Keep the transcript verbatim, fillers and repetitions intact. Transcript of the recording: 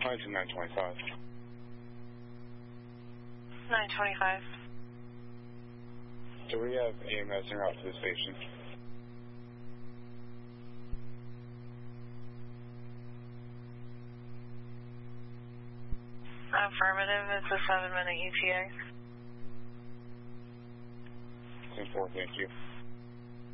Flight to nine twenty-five. nine twenty-five. Do we have A M S en route to the station? Affirmative, it's a seven minute E T A. ten four, thank you.